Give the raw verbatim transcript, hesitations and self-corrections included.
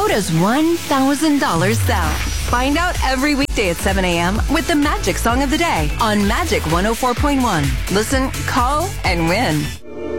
How does one thousand dollars sound? Find out every weekday at seven a.m. with the Magic Song of the Day on Magic one oh four point one. Listen, call, and win.